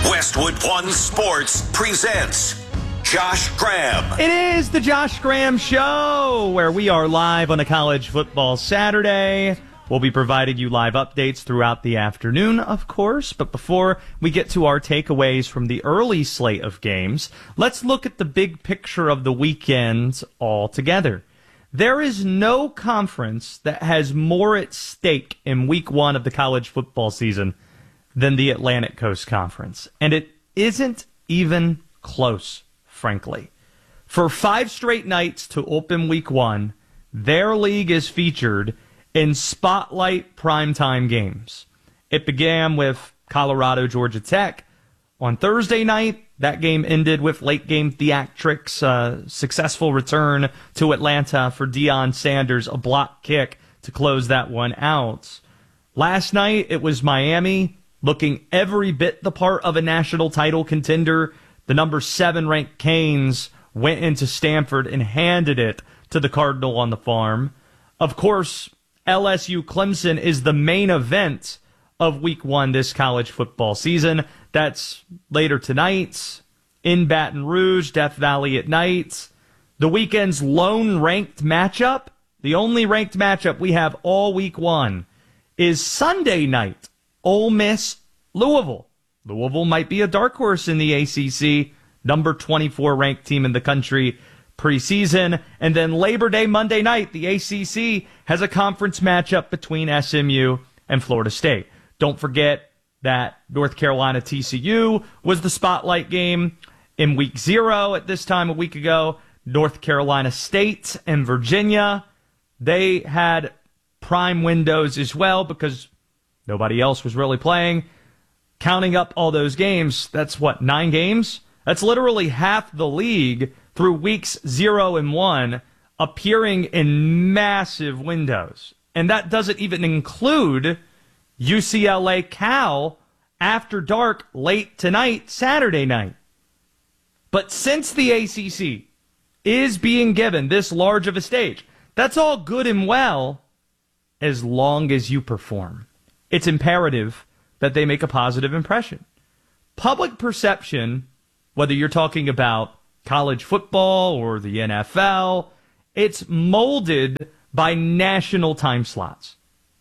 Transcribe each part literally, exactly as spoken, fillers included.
Westwood One Sports presents Josh Graham. It is the Josh Graham Show, where we are live on a college football Saturday. We'll be providing you live updates throughout the afternoon, of course. But before we get to our takeaways from the early slate of games, let's look at the big picture of the weekend altogether. There is no conference that has more at stake in week one of the college football season than the Atlantic Coast Conference. And it isn't even close, frankly. For five straight nights to open week one, their league is featured in spotlight primetime games. It began with Colorado, Georgia Tech on Thursday night. That game ended with late game theatrics, uh, successful return to Atlanta for Deion Sanders, a block kick to close that one out. Last night, it was Miami, looking every bit the part of a national title contender. The number seven ranked Canes went into Stanford and handed it to the Cardinal on the farm. Of course, L S U Clemson is the main event of week one this college football season. That's later tonight in Baton Rouge, Death Valley at night. The weekend's lone ranked matchup, the only ranked matchup we have all week one, is Sunday night. Ole Miss, Louisville. Louisville might be a dark horse in the A C C, number twenty-four ranked team in the country preseason. And then Labor Day Monday night, the A C C has a conference matchup between S M U and Florida State. Don't forget that North Carolina T C U was the spotlight game in week zero at this time a week ago. North Carolina State and Virginia, they had prime windows as well because nobody else was really playing. Counting up all those games, that's what, nine games? That's literally half the league through weeks zero and one appearing in massive windows. And that doesn't even include U C L A Cal after dark late tonight, Saturday night. But since the A C C is being given this large of a stage, that's all good and well as long as you perform. It's imperative that they make a positive impression. Public perception, whether you're talking about college football or the N F L, it's molded by national time slots.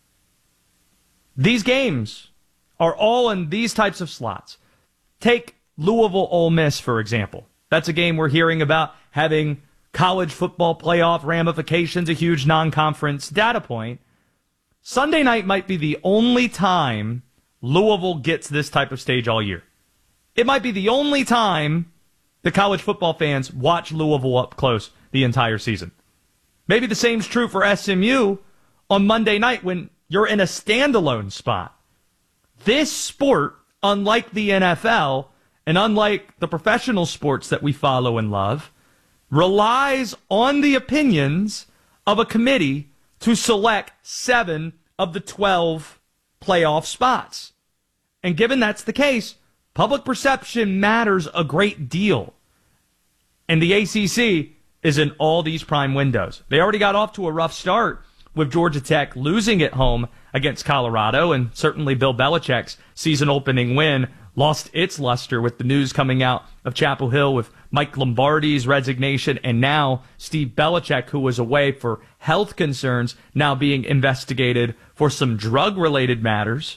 These games are all in these types of slots. Take Louisville Ole Miss, for example. That's a game we're hearing about having college football playoff ramifications, a huge non-conference data point. Sunday night might be the only time Louisville gets this type of stage all year. It might be the only time the college football fans watch Louisville up close the entire season. Maybe the same's true for S M U on Monday night when you're in a standalone spot. This sport, unlike the N F L and unlike the professional sports that we follow and love, relies on the opinions of a committee to select seven of the twelve playoff spots. And given that's the case, public perception matters a great deal. And the A C C is in all these prime windows. They already got off to a rough start with Georgia Tech losing at home against Colorado, and certainly Bill Belichick's season-opening win lost its luster with the news coming out of Chapel Hill with Mike Lombardi's resignation, and now Steve Belichick, who was away for health concerns, now being investigated for some drug-related matters.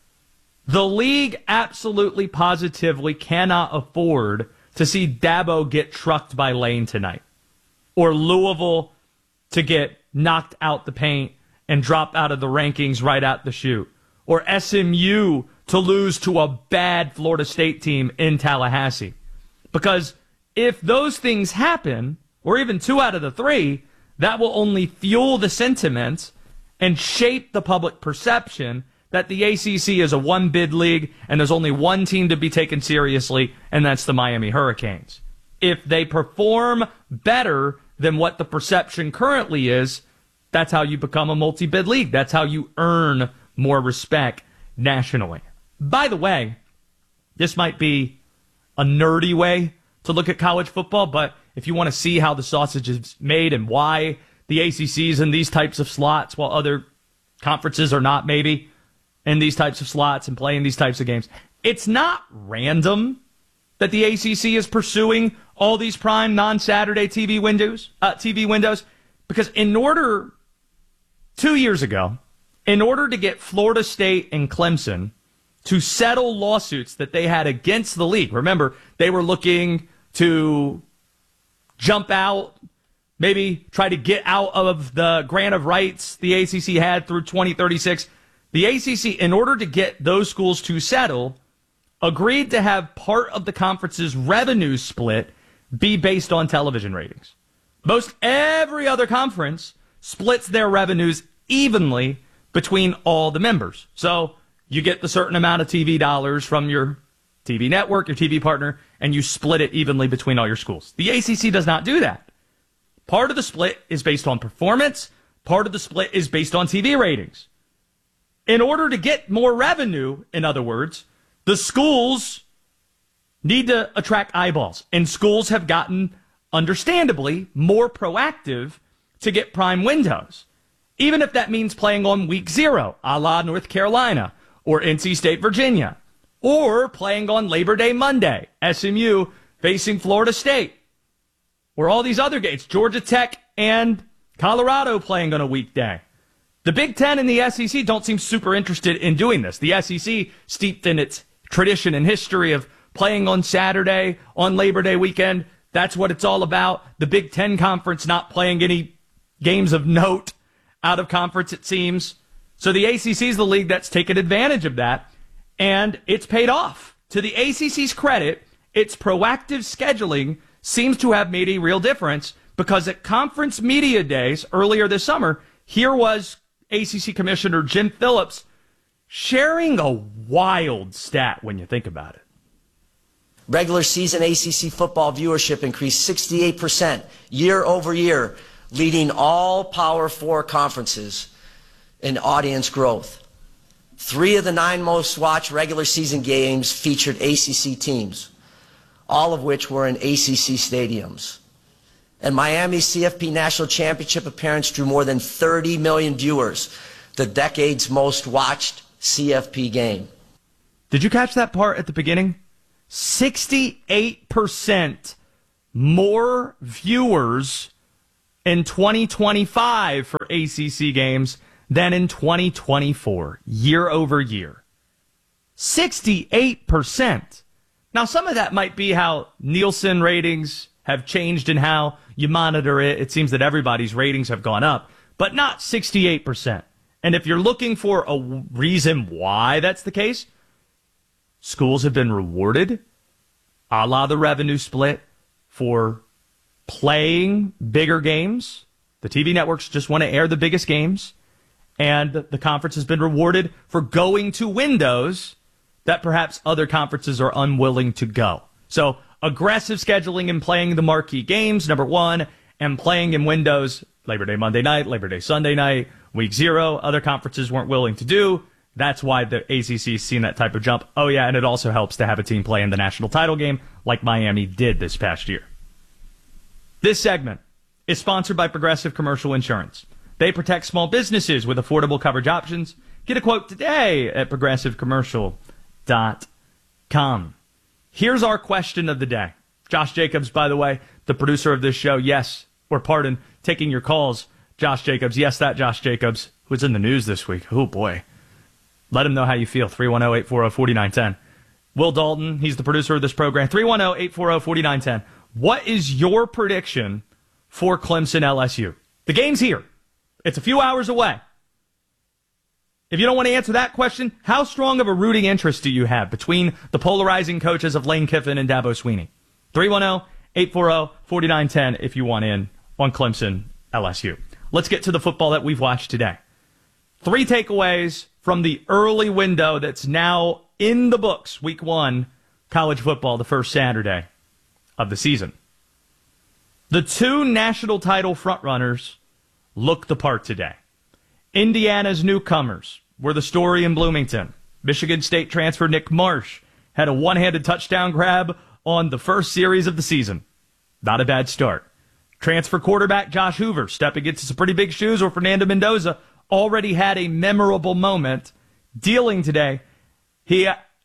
The league absolutely positively cannot afford to see Dabo get trucked by Lane tonight, or Louisville to get knocked out the paint and drop out of the rankings right out the chute, or S M U to lose to a bad Florida State team in Tallahassee. Because if those things happen, or even two out of the three, that will only fuel the sentiment and shape the public perception that the A C C is a one-bid league and there's only one team to be taken seriously, and that's the Miami Hurricanes. If they perform better than what the perception currently is, that's how you become a multi-bid league. That's how you earn more respect nationally. By the way, this might be a nerdy way to look at college football, but if you want to see how the sausage is made and why the A C C is in these types of slots while other conferences are not maybe in these types of slots and playing these types of games, It's not random that the A C C is pursuing all these prime non-Saturday T V windows, uh, T V windows, because in order, two years ago, in order to get Florida State and Clemson to settle lawsuits that they had against the league, remember, they were looking to jump out, maybe try to get out of the grant of rights the A C C had through twenty thirty-six. The A C C, in order to get those schools to settle, agreed to have part of the conference's revenue split be based on television ratings. Most every other conference splits their revenues evenly between all the members. So you get the certain amount of T V dollars from your T V network, your T V partner, and you split it evenly between all your schools. The A C C does not do that. Part of the split is based on performance. Part of the split is based on T V ratings. In order to get more revenue, in other words, the schools need to attract eyeballs. And schools have gotten, understandably, more proactive to get prime windows. Even if that means playing on week zero, a la North Carolina or N C State, Virginia. Or playing on Labor Day Monday, S M U facing Florida State. Or all these other games, Georgia Tech and Colorado playing on a weekday. The Big Ten and the S E C don't seem super interested in doing this. The S E C, steeped in its tradition and history of playing on Saturday, on Labor Day weekend, that's what it's all about. The Big Ten Conference not playing any games of note out of conference, it seems. So the A C C is the league that's taken advantage of that, and it's paid off. To the A C C's credit, its proactive scheduling seems to have made a real difference, because at conference media days earlier this summer, here was A C C Commissioner Jim Phillips sharing a wild stat when you think about it. Regular season A C C football viewership increased sixty-eight percent year over year, leading all Power Four conferences in audience growth. Three of the nine most watched regular season games featured A C C teams, all of which were in A C C stadiums. And Miami's C F P National Championship appearance drew more than thirty million viewers, the decade's most watched C F P game. Did you catch that part at the beginning? sixty-eight percent more viewers in twenty twenty-five for A C C games than in twenty twenty-four, year over year. sixty-eight percent. Now, some of that might be how Nielsen ratings have changed and how you monitor it. It seems that everybody's ratings have gone up, but not sixty-eight percent. And if you're looking for a reason why that's the case, schools have been rewarded, a la the revenue split, for playing bigger games. The T V networks just want to air the biggest games. And the conference has been rewarded for going to windows that perhaps other conferences are unwilling to go. So aggressive scheduling and playing the marquee games, number one, and playing in windows, Labor Day Monday night, Labor Day Sunday night, week zero, other conferences weren't willing to do. That's why the A C C's seen that type of jump. Oh, yeah, and it also helps to have a team play in the national title game like Miami did this past year. This segment is sponsored by Progressive Commercial Insurance. They protect small businesses with affordable coverage options. Get a quote today at progressive commercial dot com. Here's our question of the day. Josh Jacobs, by the way, the producer of this show, yes, or pardon, taking your calls. Josh Jacobs, yes, that Josh Jacobs, who's in the news this week. Oh, boy. Let him know how you feel. three one zero, eight four zero, four nine one zero. Will Dalton, he's the producer of this program. three one zero, eight four zero, four nine one zero. What is your prediction for Clemson L S U? The game's here. It's a few hours away. If you don't want to answer that question, how strong of a rooting interest do you have between the polarizing coaches of Lane Kiffin and Dabo Swinney? three one zero, eight four zero, four nine one zero if you want in on Clemson L S U. Let's get to the football that we've watched today. Three takeaways from the early window that's now in the books, week one, college football, the first Saturday of the season. The two national title frontrunners look the part today. Indiana's newcomers were the story in Bloomington. Michigan State transfer Nick Marsh had a one-handed touchdown grab on the first series of the season. Not a bad start. Transfer quarterback Josh Hoover stepping into some pretty big shoes, or Fernando Mendoza already had a memorable moment dealing today. He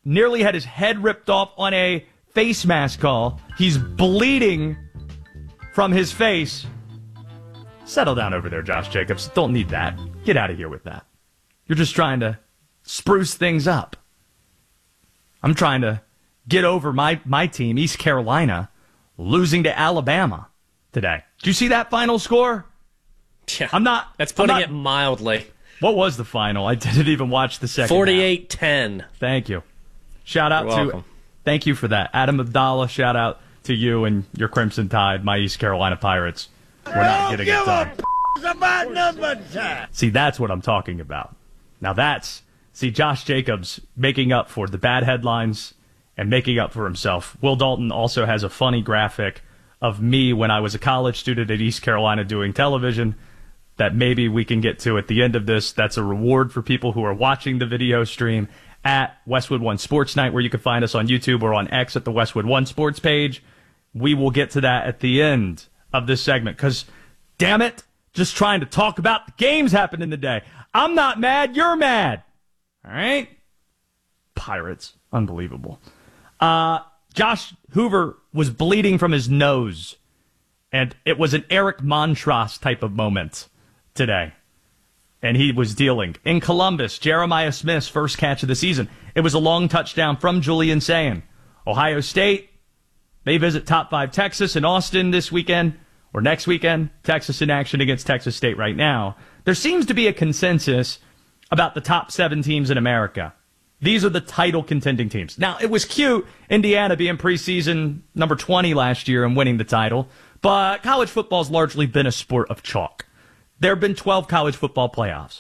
nearly had his head ripped off on a face mask call. He's bleeding from his face. Settle down over there, Josh Jacobs. Don't need that. Get out of here with that. You're just trying to spruce things up. I'm trying to get over my, my team, East Carolina, losing to Alabama today. Did you see that final score? Yeah, I'm not. That's putting I'm not, it mildly. What was the final? I didn't even watch the second forty-eight ten. Thank you. Shout out You're to. welcome. Thank you for that. Adam Abdallah, shout out to you and your Crimson Tide, my East Carolina Pirates. We're not getting it done. About number time. See, that's what I'm talking about. Now that's, see, Josh Jacobs making up for the bad headlines and making up for himself. Will Dalton also has a funny graphic of me when I was a college student at East Carolina doing television that maybe we can get to at the end of this. That's a reward for people who are watching the video stream at Westwood One Sports Night, where you can find us on YouTube or on X at the Westwood One Sports page. We will get to that at the end of this segment because, damn it, just trying to talk about the games happening today. I'm not mad, you're mad. All right? Pirates. Unbelievable. Uh, Josh Hoover was bleeding from his nose, and it was an Eric Montross type of moment today. And he was dealing. In Columbus, Jeremiah Smith's first catch of the season. It was a long touchdown from Julian Sayin. Ohio State, they visit top five Texas in Austin this weekend, or next weekend. Texas in action against Texas State right now. There seems to be a consensus about the top seven teams in America. These are the title contending teams. Now, it was cute, Indiana being preseason number twenty last year and winning the title, but college football's largely been a sport of chalk. There have been twelve college football playoffs.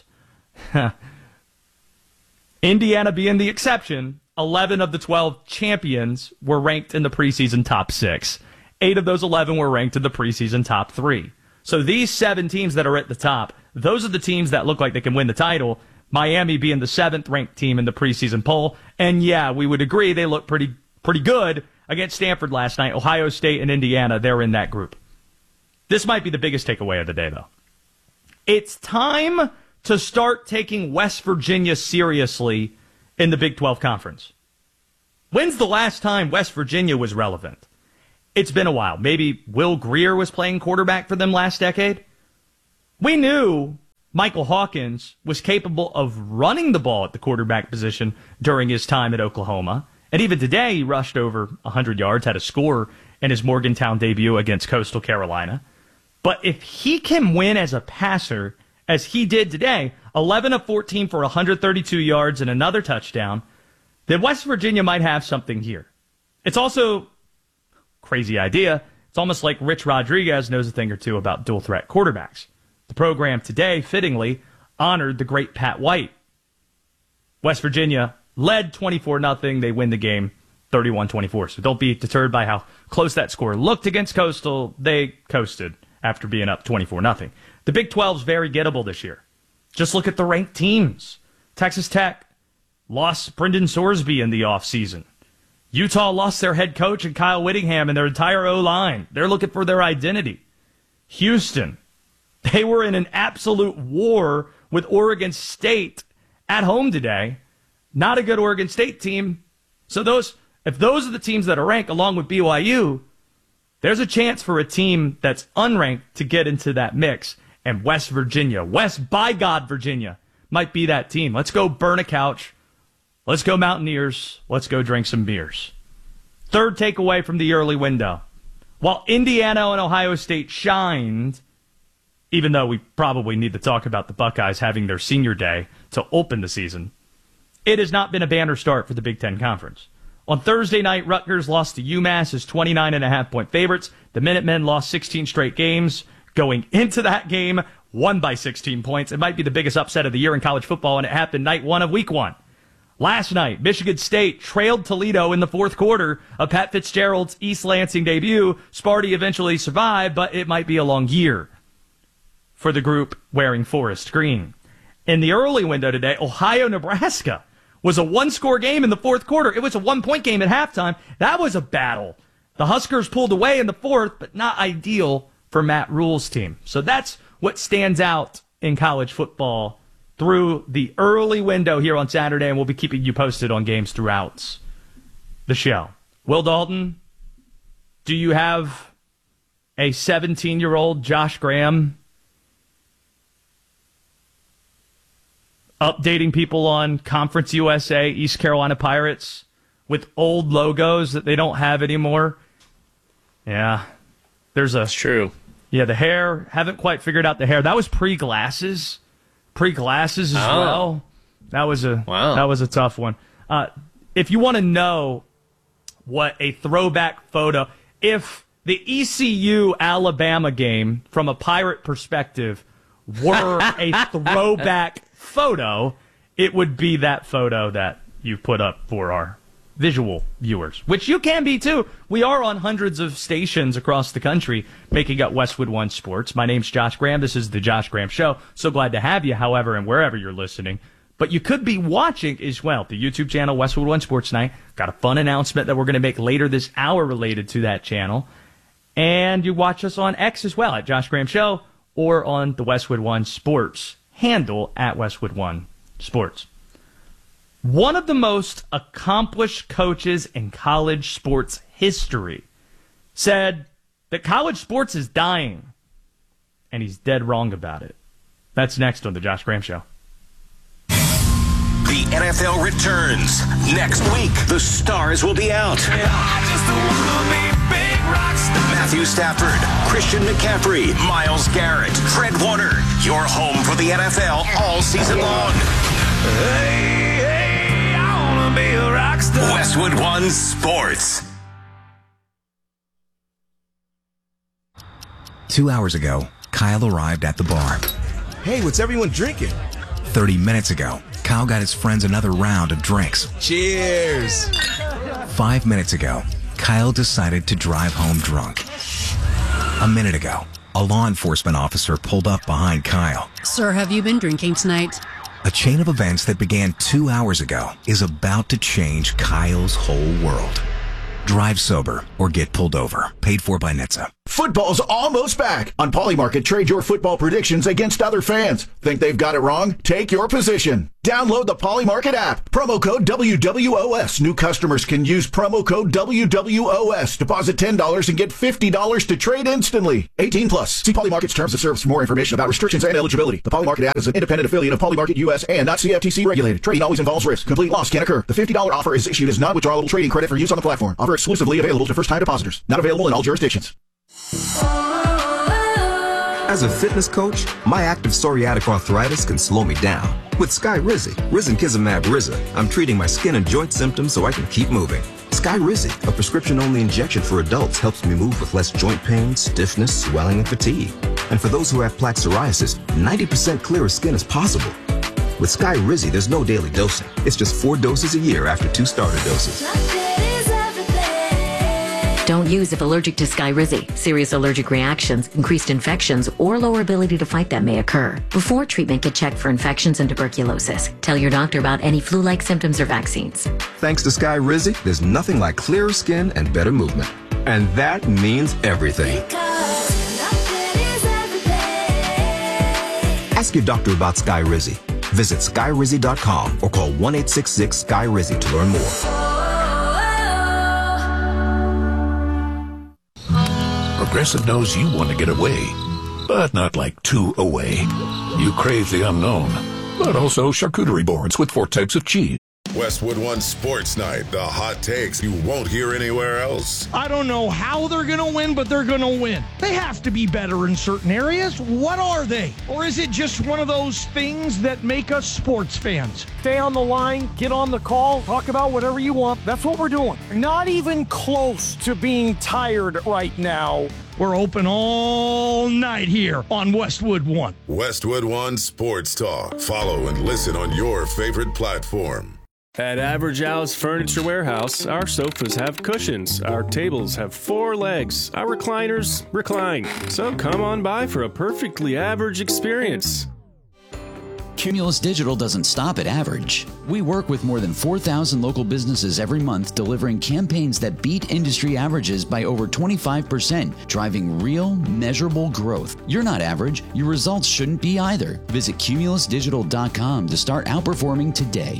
Indiana being the exception, eleven of the twelve champions were ranked in the preseason top six. Eight of those eleven were ranked in the preseason top three. So these seven teams that are at the top, those are the teams that look like they can win the title. Miami being the seventh ranked team in the preseason poll. And yeah, we would agree they look pretty pretty good against Stanford last night. Ohio State and Indiana, they're in that group. This might be the biggest takeaway of the day, though. It's time to start taking West Virginia seriously in the Big twelve Conference. When's the last time West Virginia was relevant? It's been a while. Maybe Will Grier was playing quarterback for them last decade. We knew Michael Hawkins was capable of running the ball at the quarterback position during his time at Oklahoma. And even today, he rushed over one hundred yards, had a score in his Morgantown debut against Coastal Carolina. But if he can win as a passer, as he did today, eleven of fourteen for one hundred thirty-two yards and another touchdown, then West Virginia might have something here. It's also, crazy idea, it's almost like Rich Rodriguez knows a thing or two about dual threat quarterbacks. The program today, fittingly, honored the great Pat White. West Virginia led twenty-four nothing. They win the game thirty-one twenty-four. So don't be deterred by how close that score looked against Coastal. They coasted after being up twenty-four nothing. The Big twelve is very gettable this year. Just look at the ranked teams. Texas Tech lost Brendan Sorsby in the offseason. Utah lost their head coach and Kyle Whittingham and their entire O-line. They're looking for their identity. Houston, they were in an absolute war with Oregon State at home today. Not a good Oregon State team. So those, if those are the teams that are ranked along with B Y U, there's a chance for a team that's unranked to get into that mix. And West Virginia, West by God Virginia, might be that team. Let's go burn a couch. Let's go Mountaineers. Let's go drink some beers. Third takeaway from the early window. While Indiana and Ohio State shined, even though we probably need to talk about the Buckeyes having their senior day to open the season, it has not been a banner start for the Big Ten Conference. On Thursday night, Rutgers lost to UMass as twenty-nine and a half point favorites. The Minutemen lost sixteen straight games. Going into that game, won by sixteen points. It might be the biggest upset of the year in college football, and it happened night one of week one. Last night, Michigan State trailed Toledo in the fourth quarter of Pat Fitzgerald's East Lansing debut. Sparty eventually survived, but it might be a long year for the group wearing forest green. In the early window today, Ohio-Nebraska was a one-score game in the fourth quarter. It was a one-point game at halftime. That was a battle. The Huskers pulled away in the fourth, but not ideal for Matt Rule's team. So that's what stands out in college football through the early window here on Saturday, and we'll be keeping you posted on games throughout the show. Will Dalton, do you have a seventeen-year-old Josh Graham updating people on Conference U S A, East Carolina Pirates, with old logos that they don't have anymore? Yeah. There's a... It's true. Yeah, the hair. Haven't quite figured out the hair. That was pre-glasses. Pre-glasses as oh. well. That was a wow. That was a tough one. Uh, if you want to know what a throwback photo... If the E C U-Alabama game, from a Pirate perspective, were a throwback photo, it would be that photo that you put up for our visual viewers, which you can be too. We are on hundreds of stations across the country making up Westwood One Sports. My name's Josh Graham. This is the Josh Graham Show. So glad to have you, however, and wherever you're listening. But you could be watching as well. The YouTube channel, Westwood One Sports Night. Got a fun announcement that we're going to make later this hour related to that channel. And you watch us on X as well, at Josh Graham Show, or on the Westwood One Sports handle at Westwood One Sports. One of the most accomplished coaches in college sports history said that college sports is dying, and he's dead wrong about it. That's next on the Josh Graham Show. The N F L returns next week. The stars will be out. Matthew Stafford, Christian McCaffrey, Myles Garrett, Fred Warner. Your home for the N F L all season long. Hey, hey, I wanna be a rock star. Westwood One Sports. Two hours ago, Kyle arrived at the bar. Hey, what's everyone drinking? Thirty minutes ago, Kyle got his friends another round of drinks. Cheers! Five minutes ago, Kyle decided to drive home drunk. A minute ago, a law enforcement officer pulled up behind Kyle. Sir, have you been drinking tonight? A chain of events that began two hours ago is about to change Kyle's whole world. Drive sober or get pulled over. Paid for by N H T S A. Football's almost back. On Polymarket, trade your football predictions against other fans. Think they've got it wrong? Take your position. Download the Polymarket app. Promo code W W O S. New customers can use promo code W W O S. Deposit ten dollars and get fifty dollars to trade instantly. eighteen plus. See Polymarket's terms of service for more information about restrictions and eligibility. The Polymarket app is an independent affiliate of Polymarket U S and not C F T C regulated. Trading always involves risk. Complete loss can occur. The fifty dollars offer is issued as non-withdrawable trading credit for use on the platform. Offer exclusively available to first-time depositors. Not available in all jurisdictions. As a fitness coach, my active psoriatic arthritis can slow me down. With Skyrizi, Risankizumab Riza, I'm treating my skin and joint symptoms so I can keep moving. Skyrizi, a prescription-only injection for adults, helps me move with less joint pain, stiffness, swelling, and fatigue. And for those who have plaque psoriasis, ninety percent clearer skin is possible. With Skyrizi, there's no daily dosing. It's just four doses a year after two starter doses. Don't use if allergic to Skyrizi. Serious allergic reactions, increased infections, or lower ability to fight them may occur. Before treatment, get checked for infections and tuberculosis. Tell your doctor about any flu-like symptoms or vaccines. Thanks to Skyrizi, there's nothing like clearer skin and better movement. And that means everything. Ask your doctor about Skyrizi. Visit Skyrizi dot com or call one eight six six Skyrizi to learn more. Progressive knows you want to get away, but not like too away. You crave the unknown, but also charcuterie boards with four types of cheese. Westwood One Sports Night, the hot takes you won't hear anywhere else. I don't know how they're going to win, but they're going to win. They have to be better in certain areas. What are they? Or is it just one of those things that make us sports fans? Stay on the line, get on the call, talk about whatever you want. That's what we're doing. Not even close to being tired right now. We're open all night here on Westwood One. Westwood One Sports Talk. Follow and listen on your favorite platform. At Average Al's Furniture Warehouse, our sofas have cushions, our tables have four legs, our recliners recline. So come on by for a perfectly average experience. Cumulus Digital doesn't stop at average. We work with more than four thousand local businesses every month, delivering campaigns that beat industry averages by over twenty-five percent, driving real, measurable growth. You're not average. Your results shouldn't be either. Visit cumulus digital dot com to start outperforming today.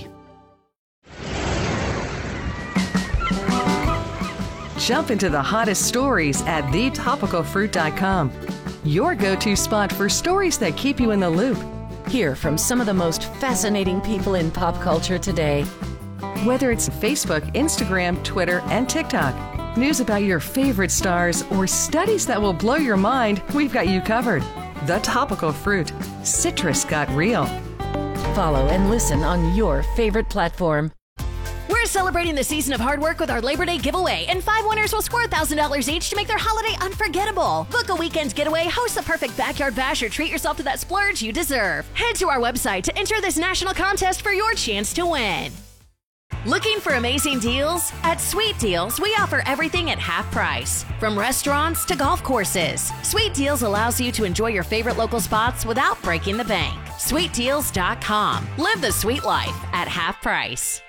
Jump into the hottest stories at the topical fruit dot com. Your go-to spot for stories that keep you in the loop. Hear from some of the most fascinating people in pop culture today. Whether it's Facebook, Instagram, Twitter, and TikTok, news about your favorite stars, or studies that will blow your mind, we've got you covered. The Topical Fruit. Citrus got real. Follow and listen on your favorite platform. We're celebrating the season of hard work with our Labor Day giveaway, and five winners will score one thousand dollars each to make their holiday unforgettable. Book a weekend's getaway, host the perfect backyard bash, or treat yourself to that splurge you deserve. Head to our website to enter this national contest for your chance to win. Looking for amazing deals? At Sweet Deals, we offer everything at half price. From restaurants to golf courses, Sweet Deals allows you to enjoy your favorite local spots without breaking the bank. sweet deals dot com. Live the sweet life at half price.